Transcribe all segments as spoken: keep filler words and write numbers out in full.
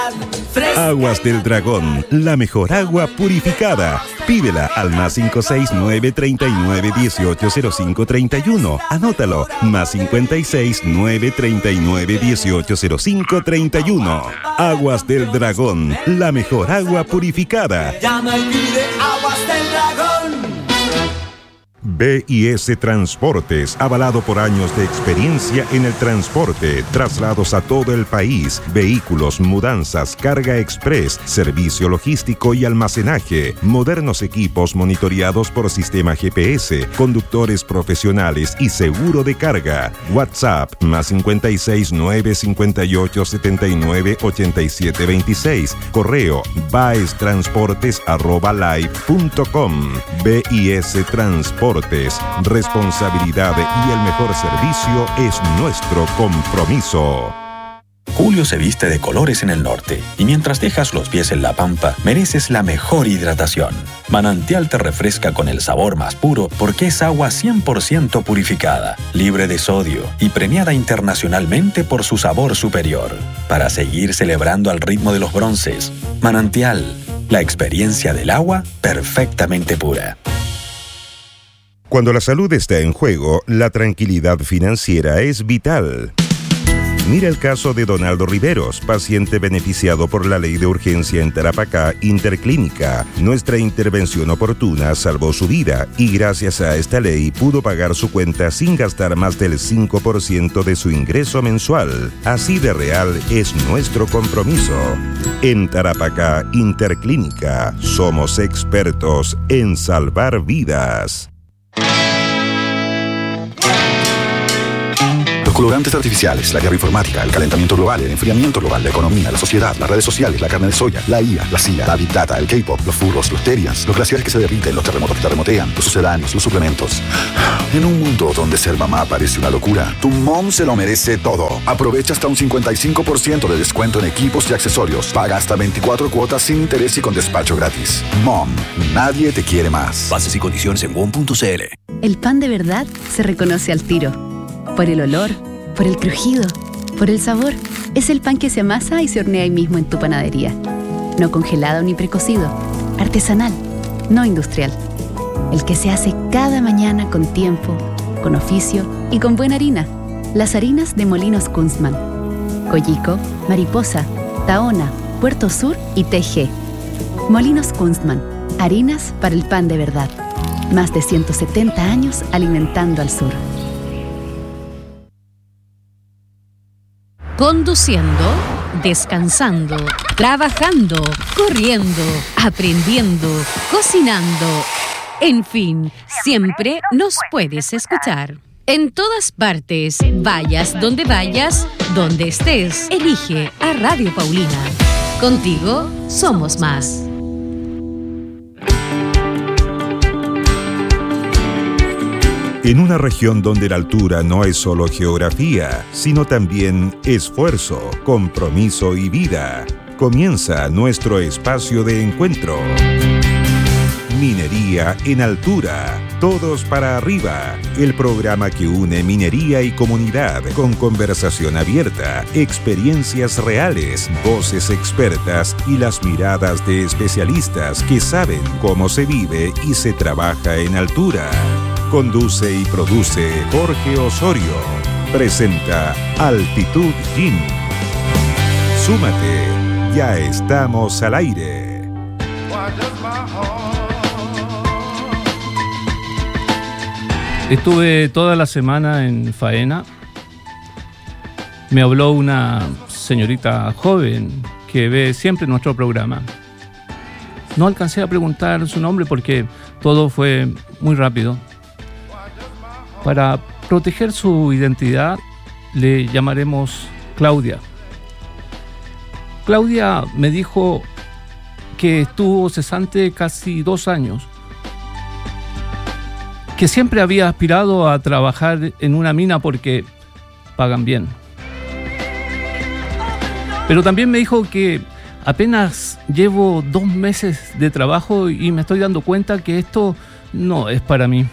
Aguas del Dragón, la mejor agua purificada. Pídela al más cinco seis nueve, treinta y nueve, dieciocho cero cinco, treinta y uno. Anótalo, más cincuenta y seis nueve, treinta y nueve, dieciocho cero cinco, treinta y uno. Aguas del Dragón, la mejor agua purificada. Llama y pide Aguas del Dragón. B I S Transportes, avalado por años de experiencia en el transporte, traslados a todo el país, vehículos, mudanzas, carga express, servicio logístico y almacenaje, modernos equipos monitoreados por sistema G P S, conductores profesionales y seguro de carga. WhatsApp más cincuenta y seis nueve, cincuenta y ocho, setenta y nueve, ochenta y siete veintiséis. Correo baestransportes arroba live punto com. B I S Transportes. Responsabilidad y el mejor servicio es nuestro compromiso. Julio se viste de colores en el norte y mientras dejas los pies en la pampa, mereces la mejor hidratación. Manantial te refresca con el sabor más puro porque es agua cien por ciento purificada, libre de sodio y premiada internacionalmente por su sabor superior. Para seguir celebrando al ritmo de los bronces, Manantial, la experiencia del agua perfectamente pura. Cuando la salud está en juego, la tranquilidad financiera es vital. Mira el caso de Donaldo Riveros, paciente beneficiado por la ley de urgencia en Tarapacá Interclínica. Nuestra intervención oportuna salvó su vida y gracias a esta ley pudo pagar su cuenta sin gastar más del cinco por ciento de su ingreso mensual. Así de real es nuestro compromiso. En Tarapacá Interclínica somos expertos en salvar vidas. Los colorantes artificiales, la guerra informática, el calentamiento global, el enfriamiento global, la economía, la sociedad, las redes sociales, la carne de soya, la I A, la C I A, la Big Data, el K-pop, los furros, los terians, los glaciares que se derriten, los terremotos que terremotean, los sucedáneos, los suplementos. En un mundo donde ser mamá parece una locura, tu mom se lo merece todo. Aprovecha hasta un cincuenta y cinco por ciento de descuento en equipos y accesorios. Paga hasta veinticuatro cuotas sin interés y con despacho gratis. Mom, nadie te quiere más. Bases y condiciones en wom punto c l. El pan de verdad se reconoce al tiro. Por el olor, por el crujido, por el sabor. Es el pan que se amasa y se hornea ahí mismo en tu panadería. No congelado ni precocido. Artesanal, no industrial. El que se hace cada mañana con tiempo, con oficio y con buena harina. Las harinas de Molinos Kunstmann. Coyico, Mariposa, Tahona, Puerto Sur y T G. Molinos Kunstmann. Harinas para el pan de verdad. Más de ciento setenta años alimentando al sur. Conduciendo, descansando, trabajando, corriendo, aprendiendo, cocinando. En fin, siempre nos puedes escuchar. En todas partes, vayas donde vayas, donde estés, elige a Radio Paulina. Contigo somos más. En una región donde la altura no es solo geografía, sino también esfuerzo, compromiso y vida, comienza nuestro espacio de encuentro. Minería en Altura, todos para arriba, el programa que une minería y comunidad con conversación abierta, experiencias reales, voces expertas y las miradas de especialistas que saben cómo se vive y se trabaja en altura. Conduce y produce Jorge Osorio. Presenta Altitud Gym. Súmate, ya estamos al aire. Estuve toda la semana en faena. Me habló una señorita joven que ve siempre nuestro programa. No alcancé a preguntar su nombre porque todo fue muy rápido. Para proteger su identidad, le llamaremos Claudia. Claudia me dijo que estuvo cesante casi dos años, que siempre había aspirado a trabajar en una mina porque pagan bien. Pero también me dijo que apenas llevo dos meses de trabajo y me estoy dando cuenta que esto no es para mí.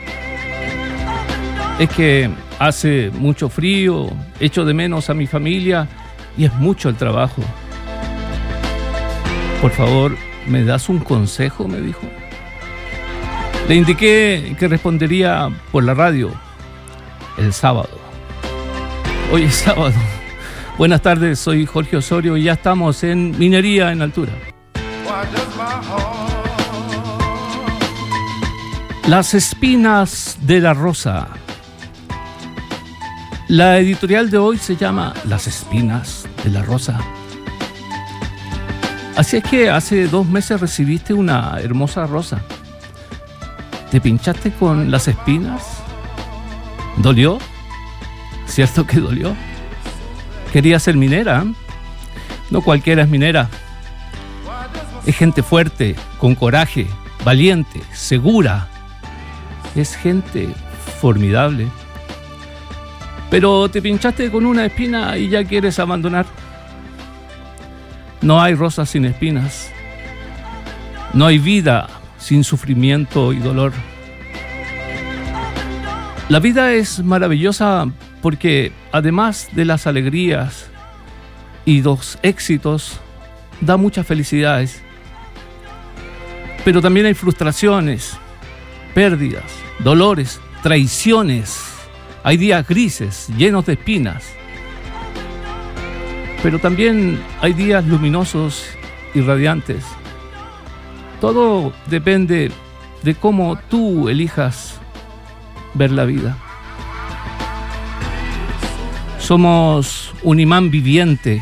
Es que hace mucho frío, echo de menos a mi familia y es mucho el trabajo. Por favor, ¿me das un consejo?, me dijo. Le indiqué que respondería por la radio el sábado. Hoy es sábado. Buenas tardes, soy Jorge Osorio y ya estamos en Minería en Altura. Las espinas de la rosa. La editorial de hoy se llama Las espinas de la rosa. Así es que hace dos meses recibiste una hermosa rosa. ¿Te pinchaste con las espinas? ¿Dolió? ¿Cierto que dolió? Quería ser minera. No cualquiera es minera. Es gente fuerte, con coraje, valiente, segura. Es gente formidable. Pero te pinchaste con una espina y ya quieres abandonar. No hay rosas sin espinas. No hay vida sin sufrimiento y dolor. La vida es maravillosa porque además de las alegrías y los éxitos, da muchas felicidades. Pero también hay frustraciones, pérdidas, dolores, traiciones. Hay días grises, llenos de espinas. Pero también hay días luminosos y radiantes. Todo depende de cómo tú elijas ver la vida. Somos un imán viviente.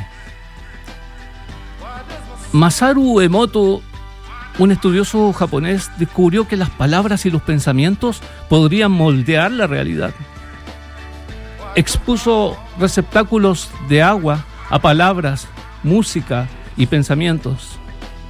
Masaru Emoto, un estudioso japonés, descubrió que las palabras y los pensamientos podrían moldear la realidad. Expuso receptáculos de agua a palabras, música y pensamientos.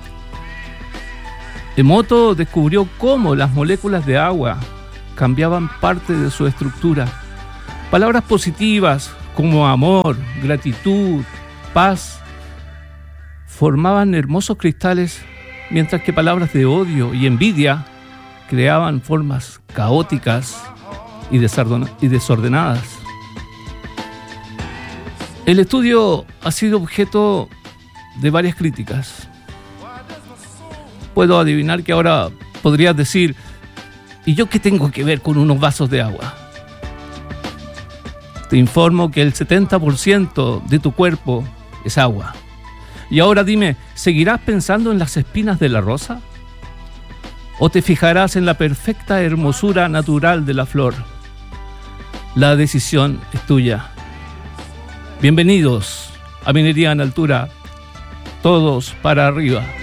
Emoto descubrió cómo las moléculas de agua cambiaban parte de su estructura. Palabras positivas como amor, gratitud, paz, formaban hermosos cristales, mientras que palabras de odio y envidia creaban formas caóticas y desordenadas. El estudio ha sido objeto de varias críticas. Puedo adivinar que ahora podrías decir, ¿y yo qué tengo que ver con unos vasos de agua? Te informo que el setenta por ciento de tu cuerpo es agua. Y ahora dime, ¿seguirás pensando en las espinas de la rosa? ¿O te fijarás en la perfecta hermosura natural de la flor? La decisión es tuya. Bienvenidos a Minería en Altura, todos para arriba.